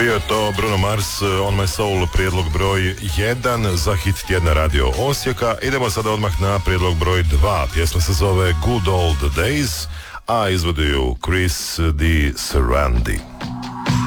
Bio je to Bruno Mars, On My Soul, prijedlog broj 1 za hit tjedna Radio Osijeka. Idemo sada odmah na prijedlog broj 2. Pjesma se zove Good Old Days, a izvodi ju Chris Di Sarandi.